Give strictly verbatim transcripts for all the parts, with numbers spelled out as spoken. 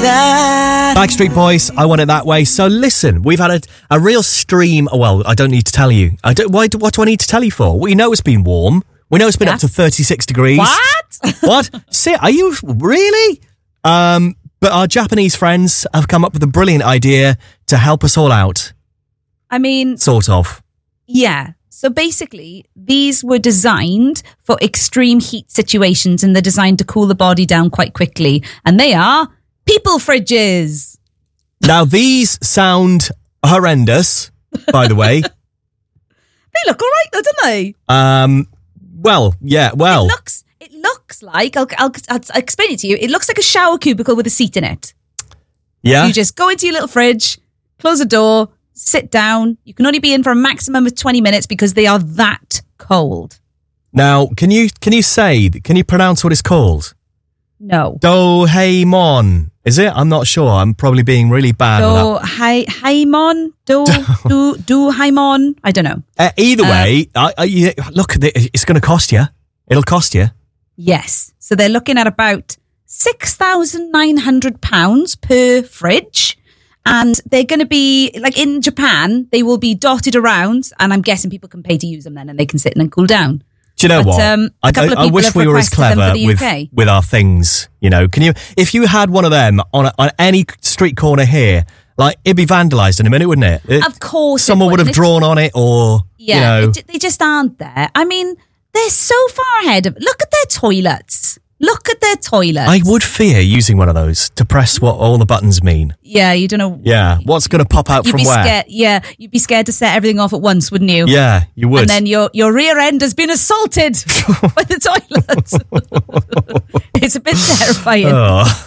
that. Backstreet Boys, I Want It That Way. So listen, we've had a, a real stream. Well, I don't need to tell you. I don't. Why? What do I need to tell you for? We know it's been warm. We know it's been yeah. up to thirty-six degrees. What? What? See, are you really? Um, but our Japanese friends have come up with a brilliant idea to help us all out. I mean, sort of. Yeah. So basically, these were designed for extreme heat situations, and they're designed to cool the body down quite quickly. And they are people fridges. Now, these sound horrendous, by the way. They look all right, though, don't they? Um. Well, yeah, well. It looks, it looks like, I'll, I'll, I'll explain it to you. It looks like a shower cubicle with a seat in it. Yeah. You just go into your little fridge, close the door, sit down. You can only be in for a maximum of twenty minutes because they are that cold. Now, can you can you say, can you pronounce what it's called? No. Dohaemon. Is it? I'm not sure. I'm probably being really bad. Dohaemon? Do, do, Dohaemon? I don't know. Uh, either way, uh, I, I, look, it's going to cost you. It'll cost you. Yes. So they're looking at about six thousand nine hundred pounds per fridge. And they're going to be, like in Japan, they will be dotted around. And I'm guessing people can pay to use them then and they can sit in and cool down. Do you know but, what? Um, I, I, I wish we were as clever with, with our things. You know, can you, if you had one of them on a, on any street corner here, like it'd be vandalised in a minute, wouldn't it? it of course. Someone would have it's, drawn on it or, yeah, you know. It, they just aren't there. I mean, they're so far ahead of, look at their toilets. Look at their toilets. I would fear using one of those to press what all the buttons mean. Yeah, you don't know. Yeah, what's going to pop out you'd from be where? Scared, yeah, you'd be scared to set everything off at once, wouldn't you? Yeah, you would. And then your, your rear end has been assaulted by the toilet. It's a bit terrifying. Oh.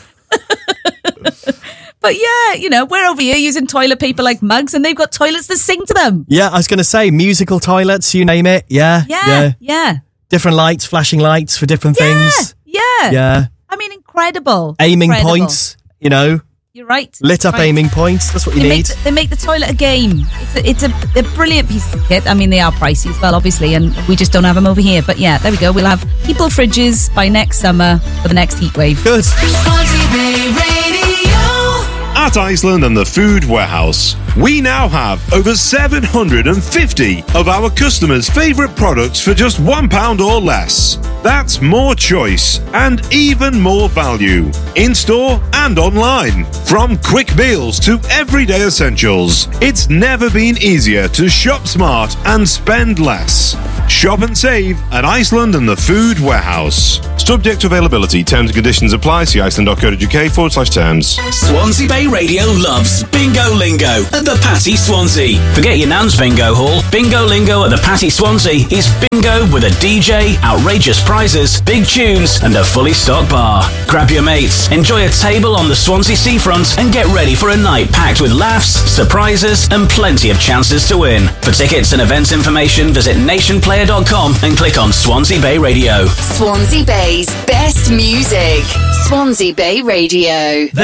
But yeah, you know, we're over here using toilet paper like mugs and they've got toilets that sing to them. Yeah, I was going to say musical toilets, you name it. Yeah, yeah, yeah. yeah. Different lights, flashing lights for different yeah, things. Yeah. Yeah. I mean, incredible. Aiming incredible. points, you know. You're right. Lit up right. aiming points. That's what you they need. Make the, they make the toilet a game. It's a, it's a, a brilliant piece of kit. I mean, they are pricey as well, obviously, and we just don't have them over here. But yeah, there we go. We'll have people fridges by next summer for the next heat wave. Good. At Iceland and the Food Warehouse, we now have over seven hundred fifty of our customers' favourite products for just one pound or less. That's more choice and even more value, in-store and online. From quick meals to everyday essentials, it's never been easier to shop smart and spend less. Shop and save at Iceland and the Food Warehouse. Subject to availability, terms and conditions apply. See iceland.co.uk forward slash terms. Swansea Bay Radio loves Bingo Lingo at the Patty Swansea. Forget your nan's bingo hall. Bingo Lingo at the Patty Swansea is bingo with a D J, outrageous prizes, big tunes, and a fully stocked bar. Grab your mates, enjoy a table on the Swansea seafront, and get ready for a night packed with laughs, surprises, and plenty of chances to win. For tickets and events information, visit nation player dot com and click on Swansea Bay Radio. Swansea Bay's best music. Swansea Bay Radio.